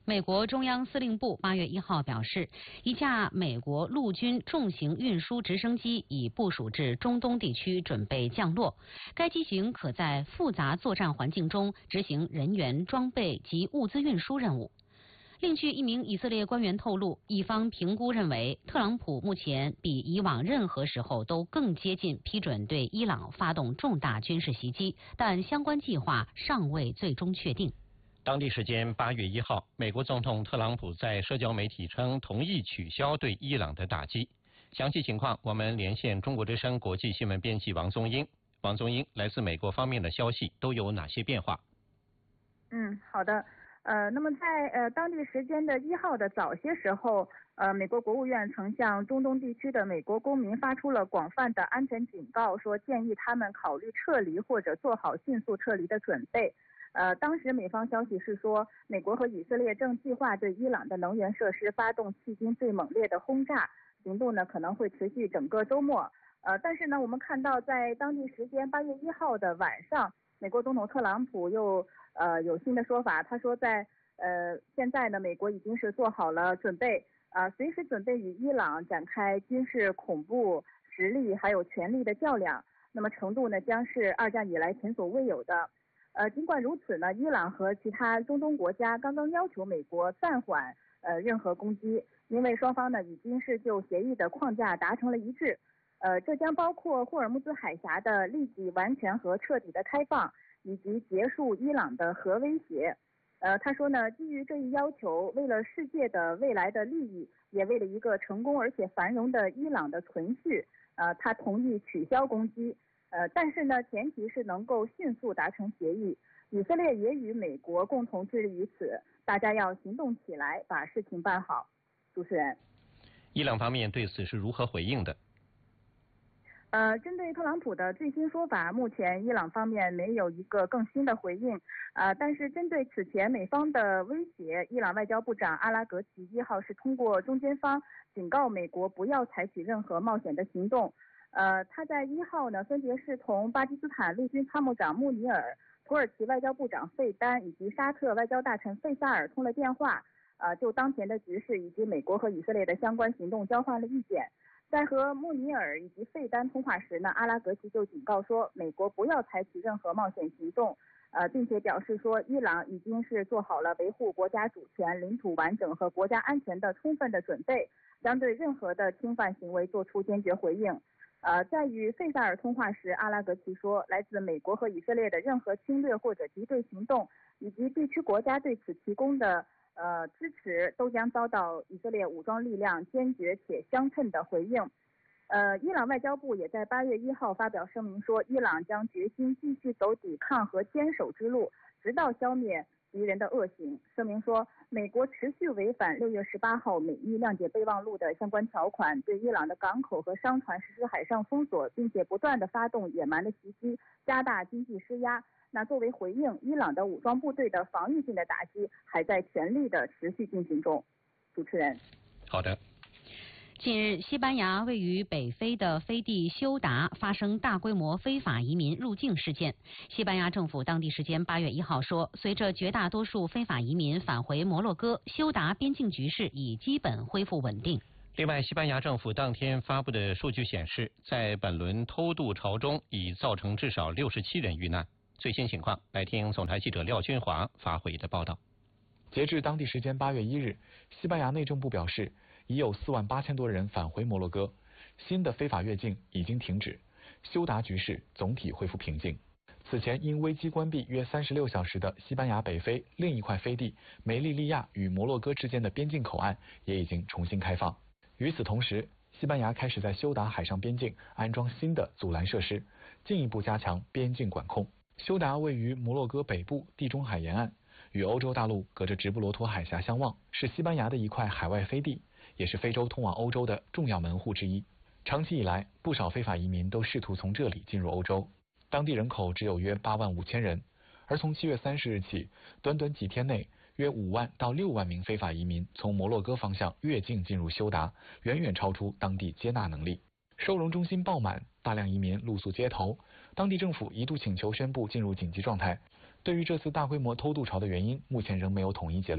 美国中央司令部8月1号表示，一架美国陆军重型运输直升机已部署至中东地区，准备降落。该机型可在复杂作战环境中执行人员、装备及物资运输任务。另据一名以色列官员透露，一方评估认为，特朗普目前比以往任何时候都更接近批准对伊朗发动重大军事袭击，但相关计划尚未最终确定。 当地时间8月1号，美国总统特朗普在社交媒体称同意取消对伊朗的打击。详细情况，我们连线中国之声国际新闻编辑王宗英。王宗英，来自美国方面的消息都有哪些变化？ 好的。那么在当地时间的1号的早些时候，美国国务院曾向中东地区的美国公民发出了广泛的安全警告，说建议他们考虑撤离或者做好迅速撤离的准备。当时美方消息是说，美国和以色列正计划对伊朗的能源设施发动迄今最猛烈的轰炸，行动呢可能会持续整个周末。但是呢，我们看到在当地时间8月1号的晚上，美国总统特朗普又有新的说法，他说现在呢，美国已经是做好了准备，随时准备与伊朗展开军事、恐怖、实力还有权力的较量，那么程度呢将是2战以来前所未有的。尽管如此呢，伊朗和其他中东国家刚刚要求美国暂缓任何攻击，因为双方呢已经是就协议的框架达成了一致。这将包括霍尔木兹海峡的立即、完全和彻底的开放，以及结束伊朗的核威胁。他说呢，基于这一要求，为了世界的未来的利益，也为了一个成功而且繁荣的伊朗的存续，他同意取消攻击。但是呢，前提是能够迅速达成协议。以色列也与美国共同致力于此，大家要行动起来，把事情办好。主持人， 伊朗方面对此是如何回应的？ 针对特朗普的最新说法，目前伊朗方面没有一个更新的回应。但是针对此前美方的威胁，伊朗外交部长阿拉格齐1号是通过中间方警告美国不要采取任何冒险的行动。他在1号呢，分别是同巴基斯坦陆军参谋长穆尼尔、土耳其外交部长费丹以及沙特外交大臣费萨尔通了电话，就当前的局势以及美国和以色列的相关行动交换了意见。在和穆尼尔以及费丹通话时呢，阿拉格齐就警告说，美国不要采取任何冒险行动，并且表示说，伊朗已经是做好了维护国家主权、领土完整和国家安全的充分的准备，将对任何的侵犯行为做出坚决回应。在与费萨尔通话时，阿拉格齐说，来自美国和以色列的任何侵略或者敌对行动，以及地区国家对此提供的支持，都将遭到以色列武装力量坚决且相称的回应。伊朗外交部也在8月1号发表声明说，伊朗将决心继续走抵抗和坚守之路，直到消灭敌人的恶行。声明说，美国持续违反6月18号美伊谅解备忘录的相关条款，对伊朗的港口和商船实施海上封锁，并且不断地发动野蛮的袭击，加大经济施压。那作为回应，伊朗的武装部队的防御性的打击还在全力的持续进行中。主持人， 好的。 近日，西班牙位于北非的飞地休达发生大规模非法移民入境事件。西班牙政府当地时间8月1号说，随着绝大多数非法移民返回摩洛哥，休达边境局势已基本恢复稳定。 另外，西班牙政府当天发布的数据显示，在本轮偷渡潮中已造成至少67人遇难。最新情况，来听总台记者廖军华发回的报道。 截至当地时间8月1日，西班牙内政部表示，已有48000多人返回摩洛哥，新的非法越境已经停止，休达局势总体恢复平静。此前因危机关闭约36小时的西班牙北非另一块飞地梅利利亚与摩洛哥之间的边境口岸也已经重新开放。与此同时，西班牙开始在休达海上边境安装新的阻拦设施，进一步加强边境管控。休达位于摩洛哥北部地中海沿岸，与欧洲大陆隔着直布罗陀海峡相望，是西班牙的一块海外飞地，也是非洲通往欧洲的重要门户之一。长期以来，不少非法移民都试图从这里进入欧洲。当地人口只有约85000人，而从7月30日起，短短几天内，约5万到6万名非法移民从摩洛哥方向越境进入休达，远远超出当地接纳能力。收容中心爆满，大量移民露宿街头，当地政府一度请求宣布进入紧急状态。对于这次大规模偷渡潮的原因，目前仍没有统一结论。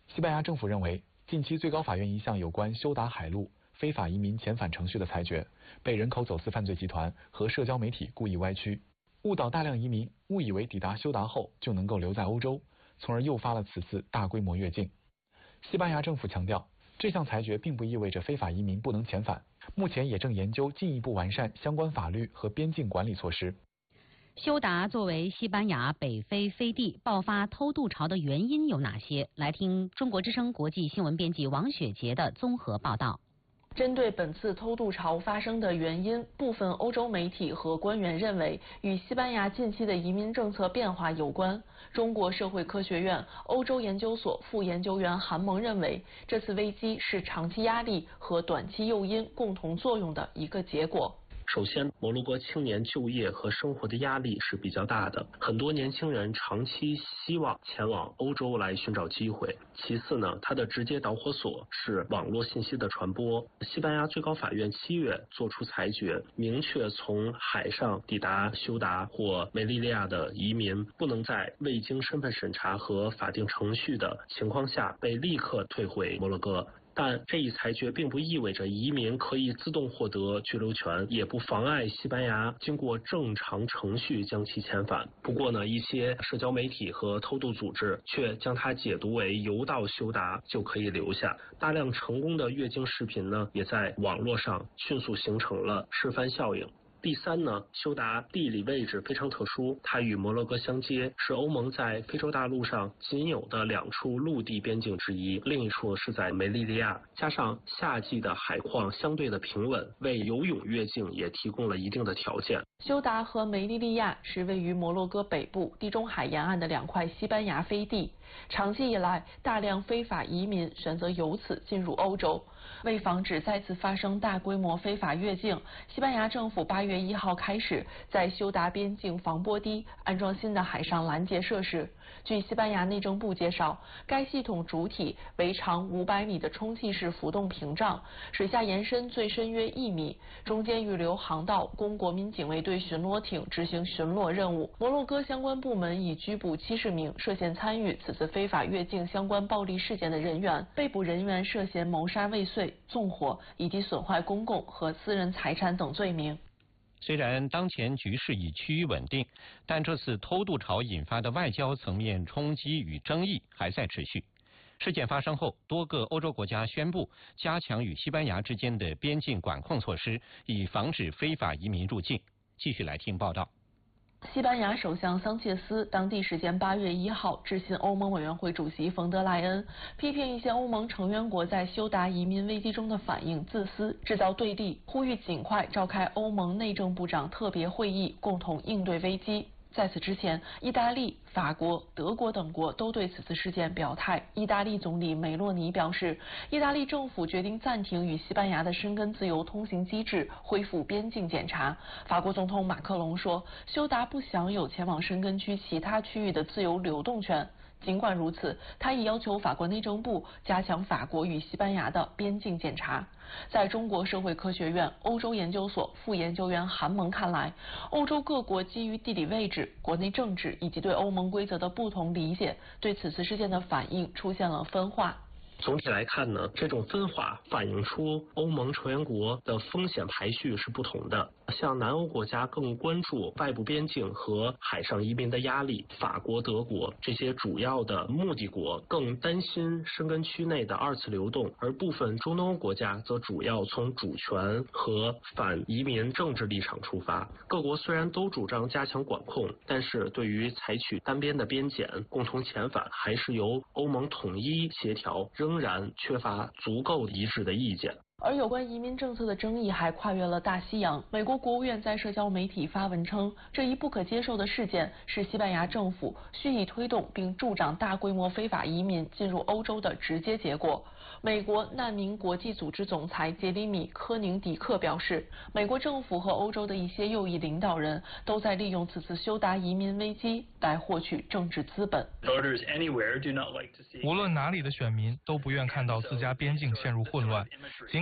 西班牙政府认为，近期最高法院一项有关休达海路非法移民遣返程序的裁决，被人口走私犯罪集团和社交媒体故意歪曲，误导大量移民误以为抵达休达后就能够留在欧洲，从而诱发了此次大规模越境。西班牙政府强调，这项裁决并不意味着非法移民不能遣返，目前也正研究进一步完善相关法律和边境管理措施。 休达作为西班牙北非飞地爆发偷渡潮的原因有哪些？来听中国之声国际新闻编辑王雪杰的综合报道。 针对本次偷渡潮发生的原因，部分欧洲媒体和官员认为与西班牙近期的移民政策变化有关。中国社会科学院欧洲研究所副研究员韩萌认为，这次危机是长期压力和短期诱因共同作用的一个结果。 首先，摩洛哥青年就业和生活的压力是比较大的，很多年轻人长期希望前往欧洲来寻找机会。其次呢，它的直接导火索是网络信息的传播。西班牙最高法院7月作出裁决，明确从海上抵达休达或梅利利亚的移民不能在未经身份审查和法定程序的情况下被立刻退回摩洛哥。但这一裁决并不意味着移民可以自动获得居留权，也不妨碍西班牙经过正常程序将其遣返。不过呢，一些社交媒体和偷渡组织却将它解读为游到休达就可以留下。大量成功的越境视频呢，也在网络上迅速形成了示范效应。第三呢，休达地理位置非常特殊，它与摩洛哥相接，是欧盟在非洲大陆上仅有的2处陆地边境之一，另一处是在梅利利亚。加上夏季的海况相对的平稳，为游泳越境也提供了一定的条件。 休达和梅利利亚是位于摩洛哥北部地中海沿岸的2块西班牙飞地，长期以来，大量非法移民选择由此进入欧洲。为防止再次发生大规模非法越境，西班牙政府8月1号开始在休达边境防波堤安装新的海上拦截设施。据西班牙内政部介绍，该系统主体为长500米的充气式浮动屏障，水下延伸最深约1米，中间预留航道供国民警卫队巡逻艇执行巡逻任务。摩洛哥相关部门已拘捕70名涉嫌参与此次非法越境相关暴力事件的人员，被捕人员涉嫌谋杀未遂、纵火以及损坏公共和私人财产等罪名。 虽然当前局势已趋于稳定，但这次偷渡潮引发的外交层面冲击与争议还在持续。事件发生后，多个欧洲国家宣布加强与西班牙之间的边境管控措施，以防止非法移民入境。继续来听报道。 西班牙首相桑切斯当地时间8月1号致信欧盟委员会主席冯德莱恩，批评一些欧盟成员国在休达移民危机中的反应自私，制造对立，呼吁尽快召开欧盟内政部长特别会议，共同应对危机。在此之前，意大利、法国、德国等国都对此次事件表态。意大利总理梅洛尼表示，意大利政府决定暂停与西班牙的申根自由通行机制，恢复边境检查。法国总统马克龙说，休达不享有前往申根区其他区域的自由流动权。尽管如此，他也要求法国内政部加强法国与西班牙的边境检查。在中国社会科学院欧洲研究所副研究员韩萌看来，欧洲各国基于地理位置、国内政治以及对欧盟规则的不同理解，对此次事件的反应出现了分化。 总体来看呢，这种分化反映出欧盟成员国的风险排序是不同的。像南欧国家更关注外部边境和海上移民的压力，法国、德国这些主要的目的国更担心申根区内的2次流动，而部分中东欧国家则主要从主权和反移民政治立场出发。各国虽然都主张加强管控，但是对于采取单边的边检、共同遣返，还是由欧盟统一协调，仍然缺乏足够一致的意见。 而有关移民政策的争议还跨越了大西洋。美国国务院在社交媒体发文称，这一不可接受的事件是西班牙政府蓄意推动并助长大规模非法移民进入欧洲的直接结果。美国难民国际组织总裁杰里米·科宁迪克表示，美国政府和欧洲的一些右翼领导人都在利用此次休达移民危机来获取政治资本。 无论哪里的选民都不愿看到自家边境陷入混乱，尽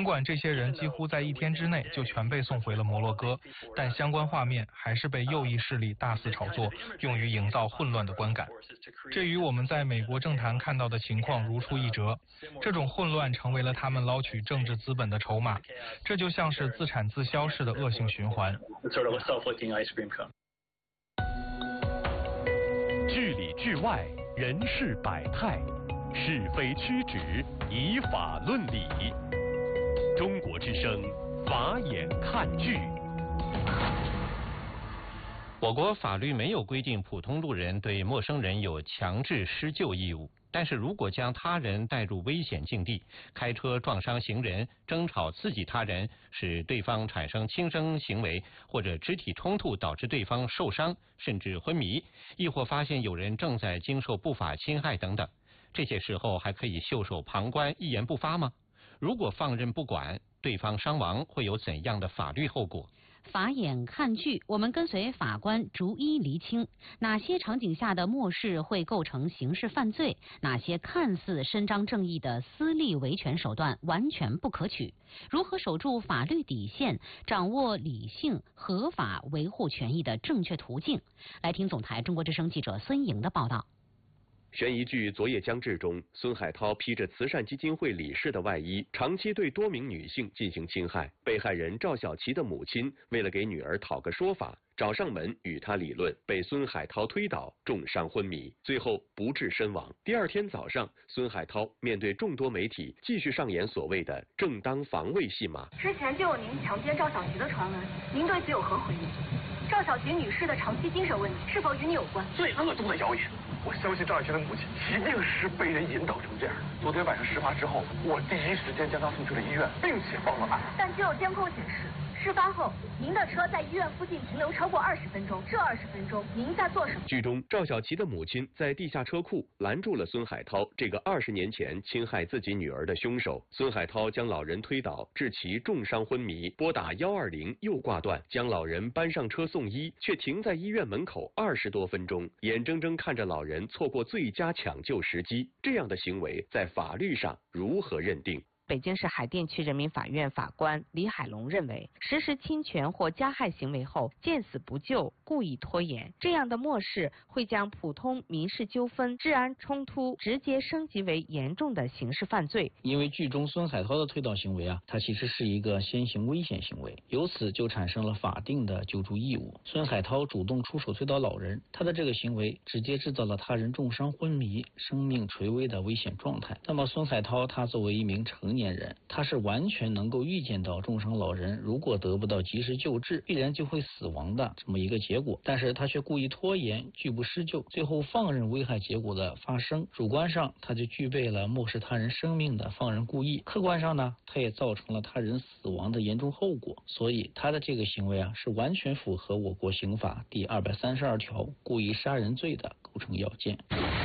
尽管这些人几乎在1天之内就全被送回了摩洛哥，但相关画面还是被右翼势力大肆炒作，用于营造混乱的观感。这与我们在美国政坛看到的情况如出一辙。这种混乱成为了他们捞取政治资本的筹码，这就像是自产自销式的恶性循环。 治理治外，人事百态，是非曲直，以法论理。中国之声，法眼看剧。 我国法律没有规定普通路人对陌生人有强制施救义务，但是如果将他人带入危险境地，开车撞伤行人，争吵刺激他人，使对方产生轻生行为，或者肢体冲突导致对方受伤甚至昏迷，亦或发现有人正在经受不法侵害等等，这些时候还可以袖手旁观一言不发吗？如果放任不管，对方伤亡会有怎样的法律后果？ 法眼看剧，我们跟随法官逐一厘清哪些场景下的漠视会构成刑事犯罪，哪些看似伸张正义的私利维权手段完全不可取，如何守住法律底线，掌握理性合法维护权益的正确途径。来听总台中国之声记者孙颖的报道。 悬疑剧《昨夜将至》中，孙海涛披着慈善基金会理事的外衣，长期对多名女性进行侵害。被害人赵小琪的母亲为了给女儿讨个说法，找上门与他理论，被孙海涛推倒，重伤昏迷，最后不治身亡。第二天早上，孙海涛面对众多媒体，继续上演所谓的正当防卫戏码。 之前就有您强奸赵小琪的传闻，您对此有何回应？赵小琪女士的长期精神问题是否与你有关？ 最恶毒的谣言，我相信赵小琪的母亲一定是被人引导成这样的。昨天晚上事发之后，我第一时间将她送去了医院，并且报了案。 但据有监控显示，事发后您的车在医院附近停留超过20分钟，这20分钟您在做什么？ 剧中赵小琪的母亲在地下车库拦住了孙海涛这个20年前侵害自己女儿的凶手。孙海涛将老人推倒，致其重伤昏迷，拨打120又挂断，将老人搬上车送医，却停在医院门口20多分钟，眼睁睁看着老人错过最佳抢救时机。这样的行为在法律上如何认定？ 北京市海淀区人民法院法官李海龙认为，实施侵权或加害行为后见死不救、故意拖延，这样的漠视会将普通民事纠纷、治安冲突直接升级为严重的刑事犯罪。 因为剧中孙海涛的推倒行为它其实是一个先行危险行为，由此就产生了法定的救助义务。孙海涛主动出手推倒老人，他的这个行为直接制造了他人重伤昏迷、生命垂危的危险状态。那么孙海涛他作为一名成年人，他是完全能够预见到重伤老人如果得不到及时救治，必然就会死亡的这么一个结果，但是他却故意拖延，拒不施救，最后放任危害结果的发生。主观上他就具备了漠视他人生命的放任故意，客观上呢，他也造成了他人死亡的严重后果，所以他的这个行为是完全符合我国刑法第232条故意杀人罪的构成要件。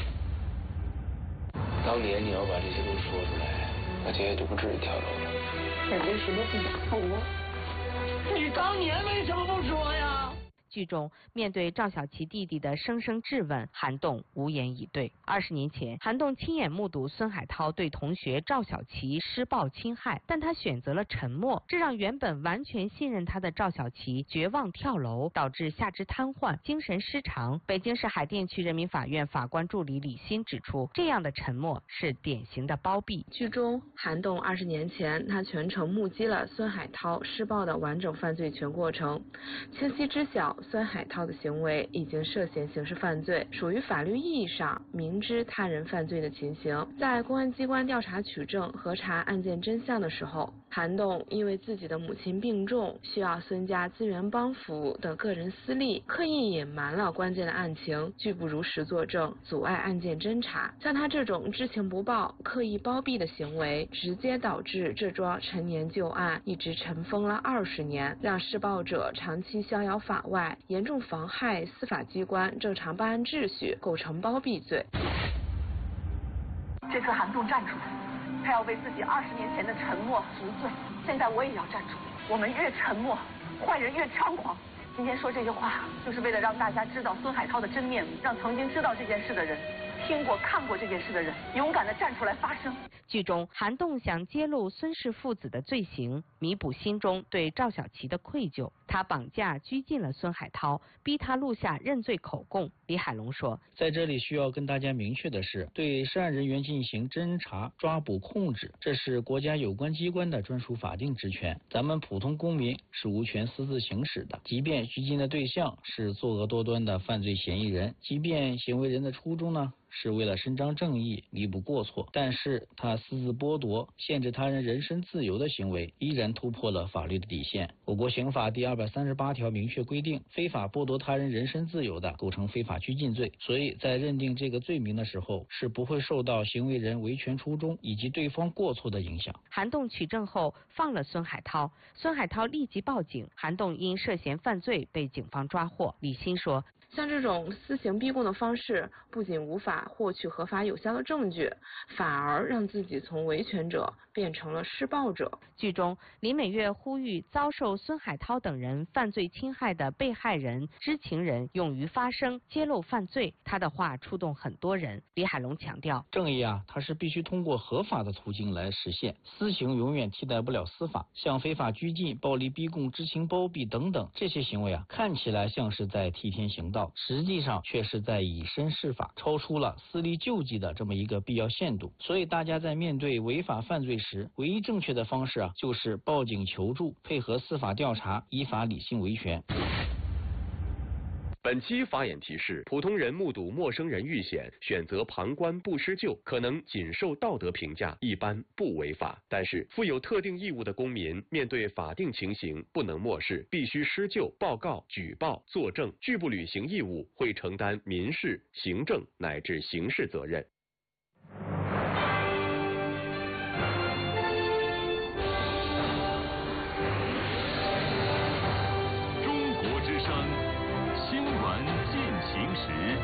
当年你要把这些都说出来，我今天就不至于跳楼了。 那为什么不说？ 你当年为什么不说呀？ 剧中面对赵小琪弟弟的声声质问，韩栋无言以对。20年前，韩栋亲眼目睹孙海涛对同学赵小琪施暴侵害，但他选择了沉默，这让原本完全信任他的赵小琪绝望跳楼，导致下肢瘫痪、精神失常。北京市海淀区人民法院法官助理李欣指出，这样的沉默是典型的包庇。 剧中，韩栋20年前，他全程目击了孙海涛施暴的完整犯罪全过程，清晰知晓孙海涛的行为已经涉嫌刑事犯罪，属于法律意义上明知他人犯罪的情形。在公安机关调查取证、核查案件真相的时候，韩栋因为自己的母亲病重，需要孙家资源帮扶等个人私利，刻意隐瞒了关键的案情，拒不如实作证，阻碍案件侦查。像他这种知情不报、刻意包庇的行为，直接导致这桩陈年旧案一直尘封了20年，让施暴者长期逍遥法外，严重妨害司法机关正常办案秩序，构成包庇罪。 这次韩栋站出来，他要为自己20年前的沉默赎罪。现在我也要站出来，我们越沉默，坏人越猖狂。今天说这些话，就是为了让大家知道孙海涛的真面目，让曾经知道这件事的人听过、看过这件事的人，勇敢地站出来发声。 剧中，韩栋想揭露孙氏父子的罪行，弥补心中对赵小琪的愧疚。他绑架拘禁了孙海涛，逼他录下认罪口供。李海龙说， 在这里需要跟大家明确的是，对涉案人员进行侦查、抓捕、控制，这是国家有关机关的专属法定职权，咱们普通公民是无权私自行使的。即便拘禁的对象是作恶多端的犯罪嫌疑人，即便行为人的初衷呢是为了伸张正义、弥补过错，但是他私自剥夺、限制他人人身自由的行为，依然突破了法律的底线。我国刑法第238条明确规定，非法剥夺他人人身自由的，构成非法拘禁罪。所以在认定这个罪名的时候，是不会受到行为人维权初衷以及对方过错的影响。 韩栋取证后放了孙海涛，孙海涛立即报警，韩栋因涉嫌犯罪被警方抓获。李欣说， 像这种私刑逼供的方式，不仅无法获取合法有效的证据，反而让自己从维权者变成了施暴者。 剧中，林美月呼吁遭受孙海涛等人犯罪侵害的被害人、知情人勇于发声，揭露犯罪。他的话触动很多人。李海龙强调， 正义啊，它是必须通过合法的途径来实现，私刑永远替代不了司法。像非法拘禁、暴力逼供、知情包庇等等这些行为啊，看起来像是在替天行道，实际上却是在以身试法，超出了私力救济的这么一个必要限度。所以大家在面对违法犯罪时，唯一正确的方式啊，就是报警求助，配合司法调查，依法理性维权。 本期法眼提示：普通人目睹陌生人遇险，选择旁观不施救，可能仅受道德评价，一般不违法。但是，负有特定义务的公民，面对法定情形，不能漠视，必须施救、报告、举报、作证，拒不履行义务，会承担民事、行政乃至刑事责任。 中国之声。新闻进行时，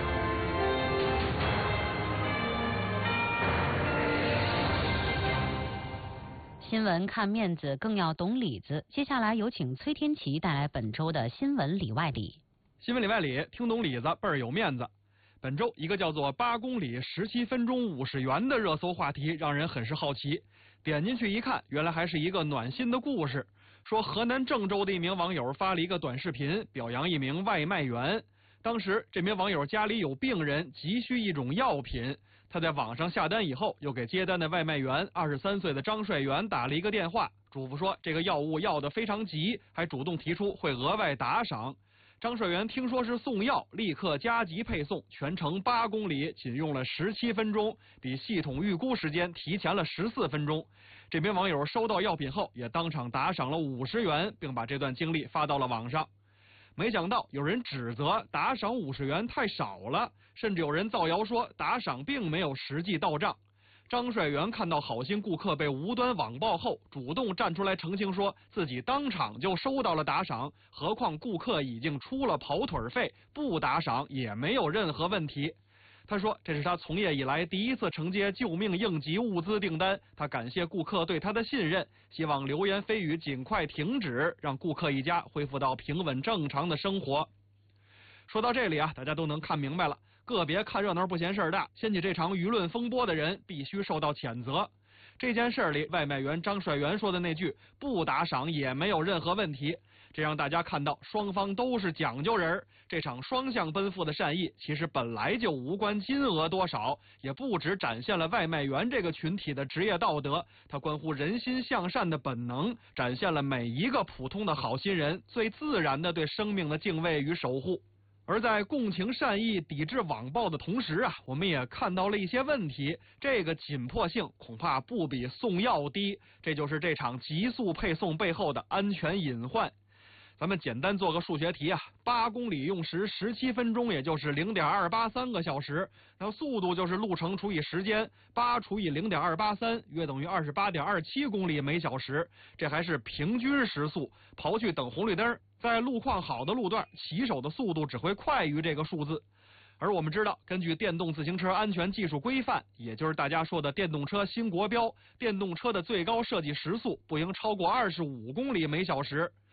新闻看面子，更要懂里子。接下来有请崔天琪带来本周的新闻里外里。 新闻里外里，听懂里子倍儿有面子。本周一个叫做8公里17分钟50元的热搜话题，让人很是好奇。点进去一看，原来还是一个暖心的故事。说河南郑州的一名网友发了一个短视频，表扬一名外卖员。当时这名网友家里有病人，急需一种药品。他在网上下单以后，又给接单的外卖员23岁的张帅元打了一个电话，嘱咐说这个药物要得非常急，还主动提出会额外打赏。张帅元听说是送药，立刻加急配送，全程8公里仅用了17分钟，比系统预估时间提前了14分钟。这名网友收到药品后，也当场打赏了50元，并把这段经历发到了网上。没想到有人指责打赏50元太少了，甚至有人造谣说打赏并没有实际到账。张帅元看到好心顾客被无端网暴后，主动站出来澄清说自己当场就收到了打赏，何况顾客已经出了跑腿费，不打赏也没有任何问题。他说这是他从业以来第一次承接救命应急物资订单，他感谢顾客对他的信任，希望流言蜚语尽快停止，让顾客一家恢复到平稳正常的生活。说到这里啊，大家都能看明白了，个别看热闹不嫌事儿大，掀起这场舆论风波的人必须受到谴责。这件事里，外卖员张帅元说的那句不打赏也没有任何问题，这让大家看到双方都是讲究人。这场双向奔赴的善意，其实本来就无关金额多少，也不只展现了外卖员这个群体的职业道德，它关乎人心向善的本能，展现了每一个普通的好心人最自然的对生命的敬畏与守护。而在共情善意、抵制网暴的同时啊，我们也看到了一些问题，这个紧迫性恐怕不比送药低，这就是这场急速配送背后的安全隐患。咱们简单做个数学题啊，8公里用时17分钟，也就是0.283个小时，那速度就是路程除以时间，8除以0.283，约等于28.27公里每小时，这还是平均时速，刨去等红绿灯，在路况好的路段，骑手的速度只会快于这个数字。而我们知道，根据电动自行车安全技术规范，也就是大家说的电动车新国标，电动车的最高设计时速不应超过25公里每小时。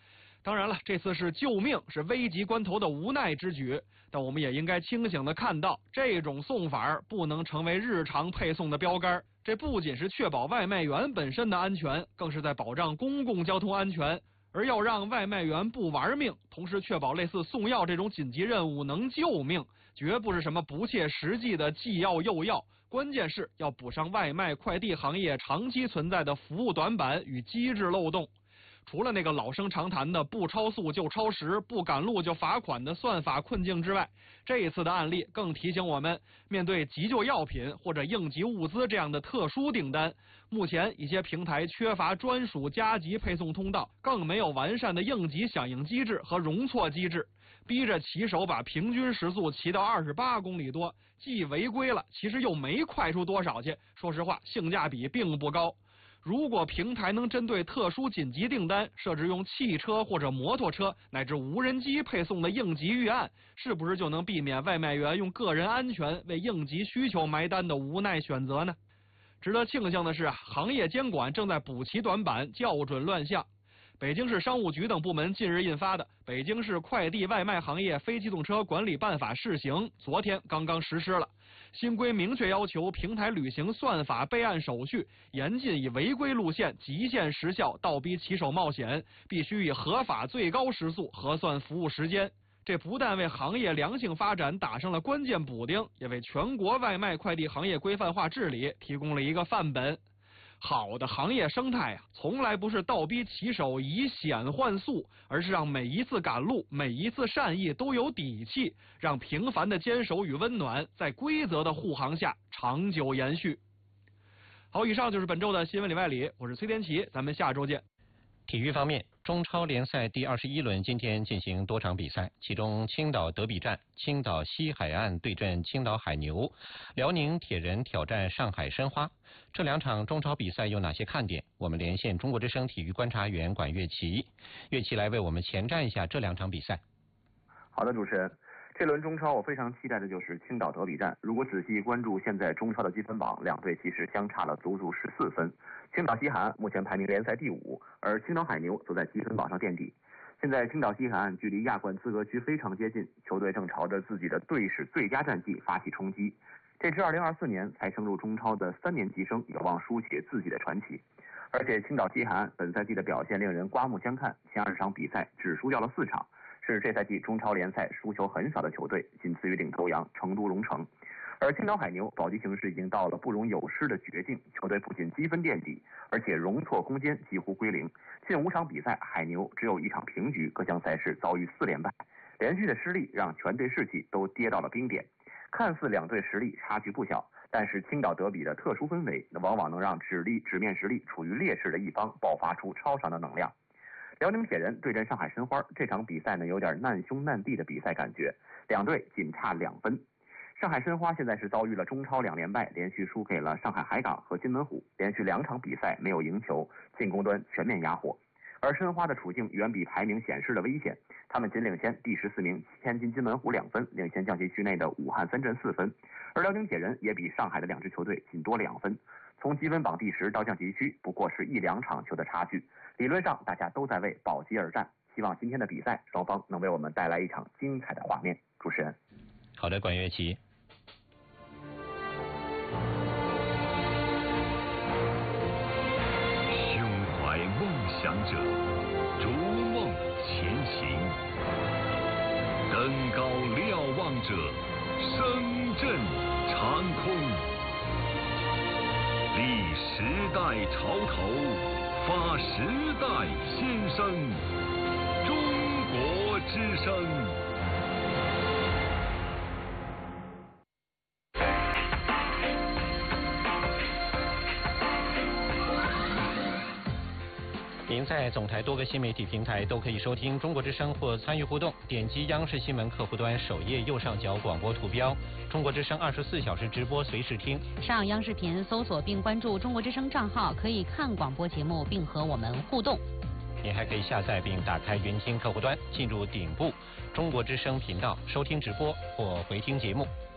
当然了，这次是救命，是危急关头的无奈之举，但我们也应该清醒地看到，这种送法不能成为日常配送的标杆。这不仅是确保外卖员本身的安全，更是在保障公共交通安全。而要让外卖员不玩命，同时确保类似送药这种紧急任务能救命，绝不是什么不切实际的既要又要，关键是要补上外卖快递行业长期存在的服务短板与机制漏洞。除了那个老生常谈的不超速就超时，不赶路就罚款的算法困境之外，这一次的案例更提醒我们，面对急救药品或者应急物资这样的特殊订单，目前一些平台缺乏专属加急配送通道，更没有完善的应急响应机制和容错机制，逼着骑手把平均时速骑到28公里多，既违规了，其实又没快出多少去，说实话，性价比并不高。如果平台能针对特殊紧急订单设置用汽车或者摩托车乃至无人机配送的应急预案，是不是就能避免外卖员用个人安全为应急需求埋单的无奈选择呢？值得庆幸的是，行业监管正在补齐短板，校准乱象。北京市商务局等部门近日印发的《北京市快递外卖行业非机动车管理办法试行》昨天刚刚实施了。新规明确要求平台履行算法备案手续，严禁以违规路线极限时效倒逼骑手冒险，必须以合法最高时速核算服务时间。这不但为行业良性发展打上了关键补丁，也为全国外卖快递行业规范化治理提供了一个范本。好的行业生态从来不是倒逼骑手以险换速，而是让每一次赶路、每一次善意都有底气，让平凡的坚守与温暖在规则的护航下长久延续。好，以上就是本周的新闻里外里，我是崔天琪，咱们下周见。 体育方面，中超联赛第21轮今天进行多场比赛，其中青岛德比战，青岛西海岸对阵青岛海牛，辽宁铁人挑战上海申花。这两场中超比赛有哪些看点？我们连线中国之声体育观察员管乐琪，乐琪来为我们前瞻一下这两场比赛。 好的，主持人。这轮中超我非常期待的就是青岛德比战。如果仔细关注现在中超的积分榜，两队其实相差了足足14分。青岛西海岸目前排名联赛第5，而青岛海牛则在积分榜上垫底。现在青岛西海岸距离亚冠资格区非常接近，球队正朝着自己的队史最佳战绩发起冲击。这支2024年才升入中超的3年级生有望书写自己的传奇。而且青岛西海岸本赛季的表现令人刮目相看，前20场比赛只输掉了4场。是这赛季中超联赛输球很少的球队，仅次于领头羊成都龙城。而青岛海牛保级形势已经到了不容有失的绝境，球队不仅积分垫底，而且容错空间几乎归零。近5场比赛，海牛只有1场平局，各项赛事遭遇4连败，连续的失利让全队士气都跌到了冰点。看似两队实力差距不小，但是青岛德比的特殊氛围，往往能让纸面实力处于劣势的一方爆发出超常的能量。辽宁铁人对阵上海申花，这场比赛呢有点难兄难弟的比赛感觉，两队仅差2分。上海申花现在是遭遇了中超2连败，连续输给了上海海港和金门虎，连续2场比赛没有赢球，进攻端全面压货。而申花的处境远比排名显示的危险，他们仅领先第14名天津金门虎2分，领先降级区内的武汉三镇4分。而辽宁铁人也比上海的2支球队仅多2分，从积分榜第10到降级区不过是1-2场球的差距。理论上大家都在为保级而战，希望今天的比赛双方能为我们带来一场精彩的画面。主持人。 好的，管乐琪。 胸怀梦想者，逐梦前行；登高瞭望者，声震长空。立时代潮头，发时代先声，中国之声。 您在总台多个新媒体平台都可以收听中国之声或参与互动，点击央视新闻客户端首页右上角广播图标，中国之声24小时直播随时听。 上央视频搜索并关注中国之声账号，可以看广播节目并和我们互动。 您还可以下载并打开云听客户端，进入顶部中国之声频道收听直播或回听节目。